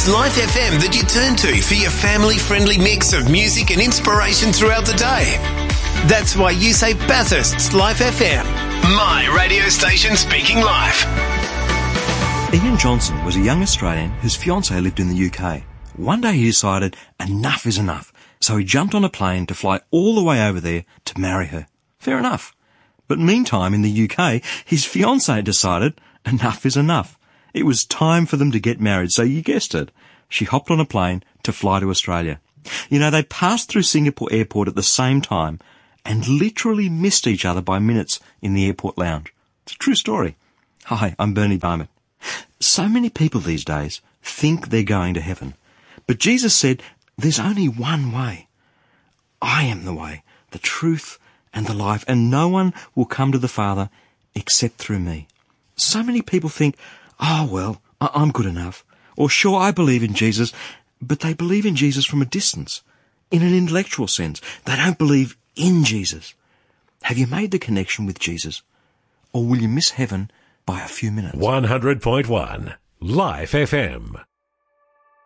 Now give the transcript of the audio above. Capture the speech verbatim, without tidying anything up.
It's Life F M that you turn to for your family-friendly mix of music and inspiration throughout the day. That's why you say Bathurst's Life F M. My radio station speaking life. Ian Johnson was a young Australian whose fiancée lived in the U K. One day he decided enough is enough, so he jumped on a plane to fly all the way over there to marry her. Fair enough. But meantime, in the U K, his fiancée decided enough is enough. It was time for them to get married, so you guessed it. She hopped on a plane to fly to Australia. You know, they passed through Singapore airport at the same time and literally missed each other by minutes in the airport lounge. It's a true story. Hi, I'm Bernie Barmett. So many people these days think they're going to heaven. But Jesus said, there's only one way. I am the way, the truth, and the life, and no one will come to the Father except through me. So many people think, oh, well, I- I'm good enough. Or sure, I believe in Jesus, but they believe in Jesus from a distance, in an intellectual sense. They don't believe in Jesus. Have you made the connection with Jesus? Or will you miss heaven by a few minutes? one hundred point one Life F M.